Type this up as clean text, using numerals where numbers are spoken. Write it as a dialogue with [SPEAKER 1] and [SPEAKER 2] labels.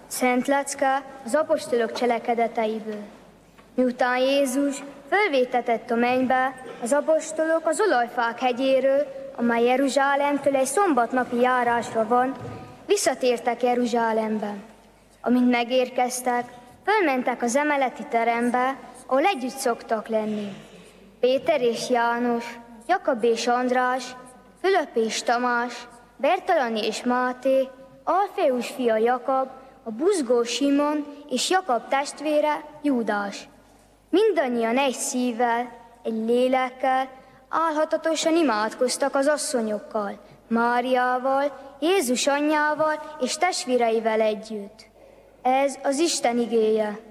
[SPEAKER 1] Szent lecke az apostolok cselekedeteiből. Miután Jézus fölvétetett a mennybe, az apostolok az Olajfák hegyéről, amely Jeruzsálemtől egy szombatnapi járásra van, visszatértek Jeruzsálembe. Amint megérkeztek, fölmentek az emeleti terembe, ahol együtt szoktak lenni. Péter és János, Jakab és András, Fülöp és Tamás, Bertalani és Máté, Alfeus fia Jakab, a buzgó Simon és Jakab testvére Júdás. Mindannyian egy szívvel, egy lélekkel, álhatatosan imádkoztak az asszonyokkal, Máriával, Jézus anyjával és testvéreivel együtt. Ez az Isten igéje.